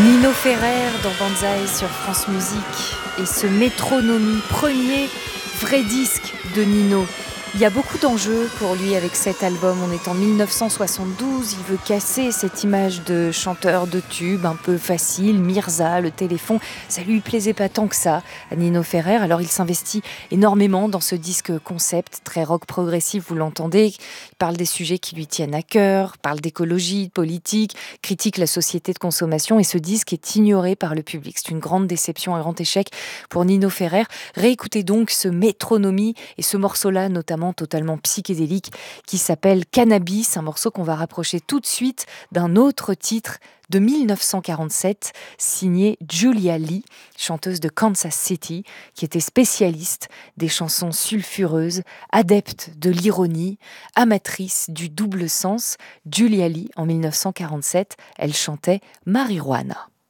Nino Ferrer dans Banzai sur France Musique et ce Métronomie, premier vrai disque de Nino. Il y a beaucoup d'enjeux pour lui avec cet album. On est en 1972, il veut casser cette image de chanteur de tube un peu facile, Mirza, le téléphone. Ça lui plaisait pas tant que ça à Nino Ferrer, alors il s'investit énormément dans ce disque concept, très rock progressif, vous l'entendez. Il parle des sujets qui lui tiennent à cœur, parle d'écologie, de politique, critique la société de consommation et ce disque est ignoré par le public. C'est une grande déception, un grand échec pour Nino Ferrer. Réécoutez donc ce Métronomie et ce morceau-là notamment totalement psychédélique qui s'appelle Cannabis, un morceau qu'on va rapprocher tout de suite d'un autre titre de 1947 signé Julia Lee, chanteuse de Kansas City, qui était spécialiste des chansons sulfureuses, adepte de l'ironie, amatrice du double sens. Julia Lee, en 1947, elle chantait Marijuana.